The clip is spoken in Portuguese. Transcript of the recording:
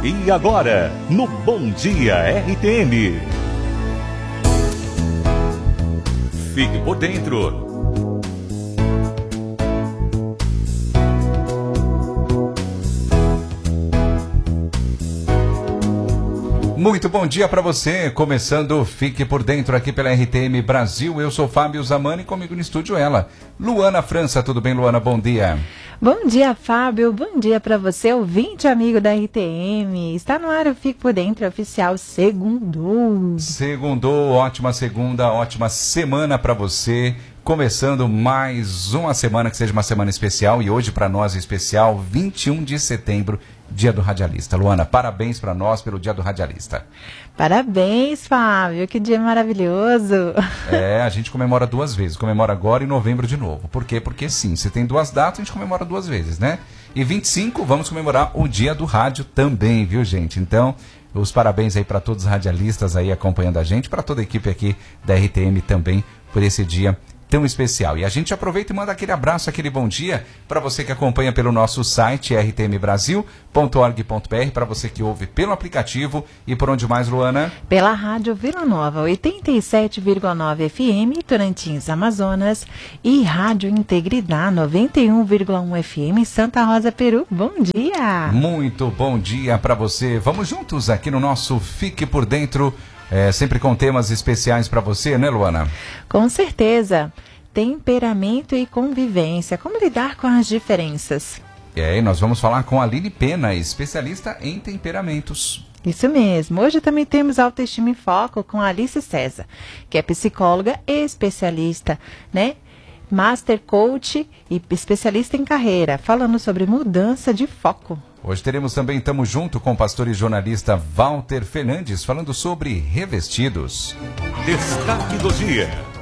E agora, no Bom Dia RTM. Fique por dentro. Muito bom dia para você, começando Fique por Dentro aqui pela RTM Brasil. Eu sou Fábio Zamani, comigo no estúdio ela, Luana França. Tudo bem, Luana? Bom dia. Bom dia, Fábio. Bom dia para você, ouvinte amigo da RTM. Está no ar o Fique por Dentro oficial Segundou. Segundou, ótima segunda, ótima semana para você. Começando mais uma semana que seja uma semana especial, e hoje para nós é especial, 21 de setembro, Dia do Radialista. Luana, parabéns para nós pelo Dia do Radialista. Parabéns, Fábio, que dia maravilhoso. A gente comemora duas vezes, comemora agora e em novembro de novo. Por quê? Porque sim, se tem duas datas, a gente comemora duas vezes, né? E 25, vamos comemorar o Dia do Rádio também, viu, gente? Então, os parabéns aí para todos os radialistas aí acompanhando a gente, para toda a equipe aqui da RTM também, por esse dia tão especial. E a gente aproveita e manda aquele abraço, aquele bom dia para você que acompanha pelo nosso site rtmbrasil.org.br, para você que ouve pelo aplicativo e por onde mais, Luana? Pela Rádio Vila Nova 87,9 FM, Tocantins, Amazonas, e Rádio Integridade 91,1 FM, Santa Rosa, Peru. Bom dia! Muito bom dia para você. Vamos juntos aqui no nosso Fique por Dentro, sempre com temas especiais para você, né, Luana? Com certeza. Temperamento e convivência. Como lidar com as diferenças? E nós vamos falar com a Aline Pena, especialista em temperamentos. Isso mesmo. Hoje também temos Autoestima em Foco com a Alice César, que é psicóloga e especialista, né? Master Coach e especialista em carreira, falando sobre mudança de foco. Hoje teremos também Tamo Junto com o pastor e jornalista Walter Fernandes, falando sobre revestidos. Destaque do dia.